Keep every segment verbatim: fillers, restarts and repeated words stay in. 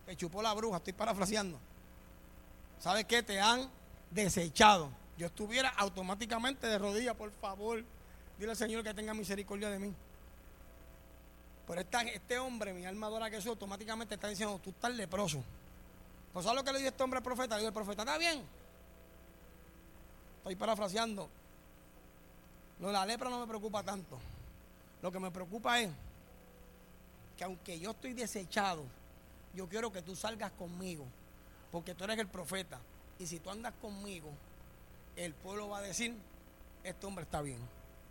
te chupó la bruja, estoy parafraseando. ¿Sabes qué? Te han desechado. Yo estuviera automáticamente de rodillas, por favor. Dile al Señor que tenga misericordia de mí. Pero esta, este hombre, mi alma adora a Jesús, automáticamente está diciendo, tú estás leproso. Pues ¿sabes lo que le dijo este hombre al profeta? Le dijo el profeta, está bien. Estoy parafraseando. Lo de la lepra no me preocupa tanto. Lo que me preocupa es que aunque yo estoy desechado, yo quiero que tú salgas conmigo, porque tú eres el profeta. Y si tú andas conmigo, el pueblo va a decir, este hombre está bien.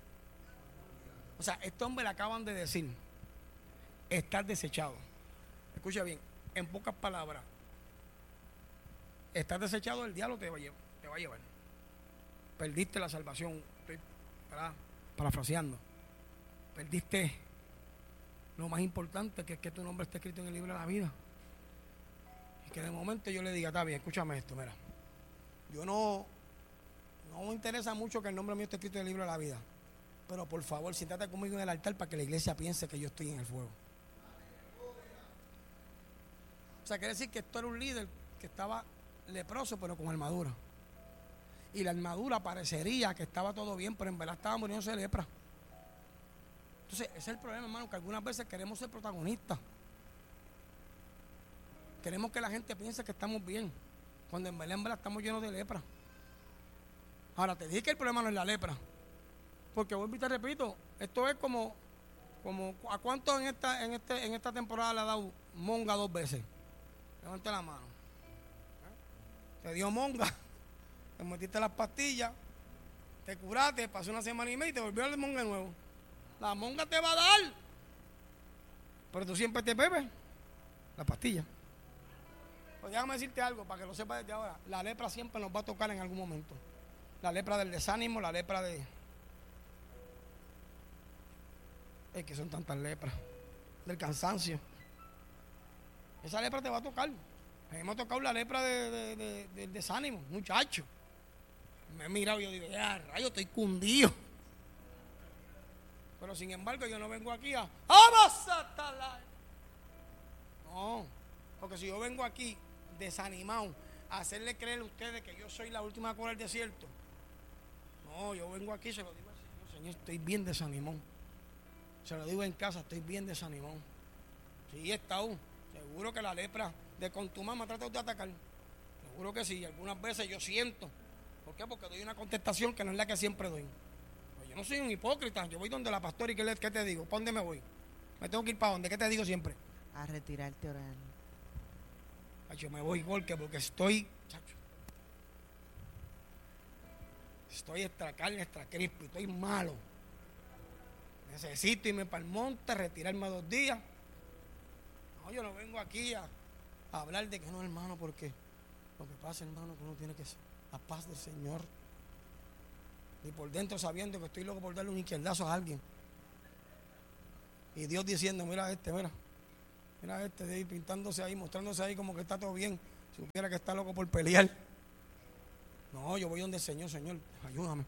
O sea, este hombre le acaban de decir, estás desechado. Escucha bien, en pocas palabras, estás desechado, el diablo te va a llevar. Te va a llevar. Perdiste la salvación, estoy parafraseando. Perdiste lo más importante, que es que tu nombre esté escrito en el libro de la vida. Y que de momento yo le diga, está bien, escúchame esto, mira. Yo no, no me interesa mucho que el nombre mío esté escrito en el libro de la vida. Pero por favor, siéntate conmigo en el altar para que la iglesia piense que yo estoy en el fuego. O sea, quiere decir que esto era un líder que estaba leproso, pero con armadura. Y la armadura parecería que estaba todo bien, pero en verdad estaba muriéndose de lepra. Entonces, ese es el problema, hermano, que algunas veces queremos ser protagonistas. Queremos que la gente piense que estamos bien, cuando en verdad, en verdad estamos llenos de lepra. Ahora, te dije que el problema no es la lepra. Porque vuelvo y te repito, esto es como, como ¿a cuánto en esta, en este, en esta temporada le ha dado monga dos veces? Levante la mano. Te dio monga, te metiste las pastillas, te curaste, pasó una semana y media y te volvió a dar monga de nuevo. La monga te va a dar, pero tú siempre te bebes la pastilla. Pues déjame decirte algo para que lo sepas desde ahora. La lepra siempre nos va a tocar en algún momento. La lepra del desánimo, la lepra de... Es que son tantas lepras. Del cansancio. Esa lepra te va a tocar. A mí me ha tocado la lepra de, de, de, del desánimo, muchacho. Me he mirado y yo digo, ya, rayo, estoy cundido. Pero sin embargo, yo no vengo aquí a ¡Abasatala! No, porque si yo vengo aquí desanimado a hacerle creer a ustedes que yo soy la última cola del desierto, no, yo vengo aquí y se lo digo al Señor, Señor, estoy bien desanimado. Se lo digo en casa, estoy bien desanimado. Sí, he estado. Seguro que la lepra de contumaz me ha tratado de atacar. Seguro que sí. Algunas veces yo siento. ¿Por qué? Porque doy una contestación que no es la que siempre doy. Pues yo no soy un hipócrita. Yo voy donde la pastora y ¿qué, qué te digo? ¿Para dónde me voy? Me tengo que ir para dónde. ¿Qué te digo siempre? A retirarte orar. Yo me voy porque, porque estoy, chacho, estoy extra carne, extra crispo, estoy malo. Necesito irme para el monte, retirarme dos días. No, yo no vengo aquí a, a hablar de que no, hermano, porque lo que pasa, hermano, que uno tiene que ser la paz del Señor. Y por dentro sabiendo que estoy loco por darle un izquierdazo a alguien. Y Dios diciendo, mira este, mira. Mira este de ahí pintándose ahí, mostrándose ahí como que está todo bien. Si supiera que está loco por pelear. No, yo voy donde el Señor, Señor, ayúdame.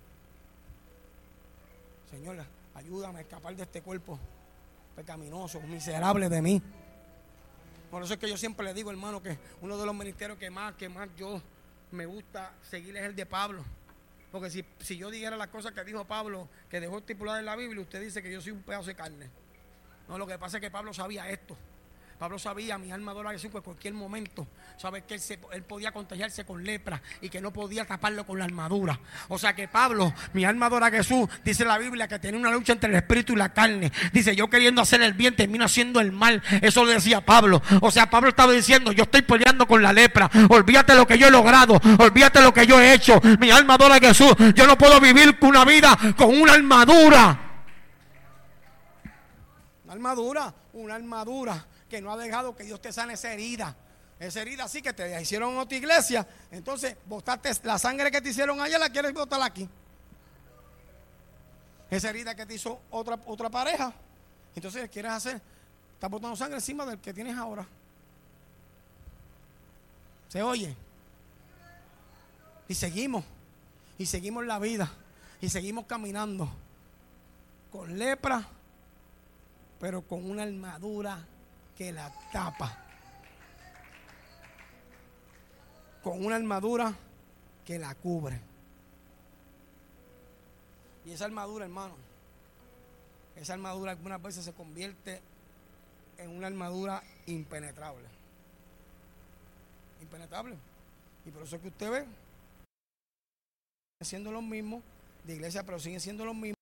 Señor, ayúdame a escapar de este cuerpo pecaminoso, miserable de mí. Por eso es que yo siempre le digo, hermano, que uno de los ministerios que más, que más yo me gusta seguir es el de Pablo. Porque si, si yo dijera las cosas que dijo Pablo, que dejó estipulada en la Biblia, usted dice que yo soy un pedazo de carne. No, lo que pasa es que Pablo sabía esto. Pablo sabía, mi alma adora a Jesús, que en cualquier momento, sabes que él, se, él podía contagiarse con lepra y que no podía taparlo con la armadura. O sea que Pablo, mi alma adora a Jesús, dice la Biblia que tenía una lucha entre el espíritu y la carne. Dice, yo queriendo hacer el bien, termino haciendo el mal. Eso lo decía Pablo. O sea, Pablo estaba diciendo, yo estoy peleando con la lepra. Olvídate de lo que yo he logrado, olvídate de lo que yo he hecho. Mi alma adora a Jesús. Yo no puedo vivir una vida con una armadura. Una armadura, una armadura. Que no ha dejado que Dios te sane esa herida. Esa herida sí que te hicieron en otra iglesia. Entonces, botaste la sangre que te hicieron allá, la quieres botar aquí. Esa herida que te hizo otra, otra pareja. Entonces, quieres hacer, estás botando sangre encima del que tienes ahora. ¿Se oye? Y seguimos. Y seguimos la vida. Y seguimos caminando. Con lepra, pero con una armadura que la tapa. con una armadura que la cubre. Y esa armadura, hermano, esa armadura algunas veces se convierte en una armadura impenetrable. Impenetrable. Y por eso es que usted ve, siguen siendo los mismos de iglesia, pero siguen siendo los mismos.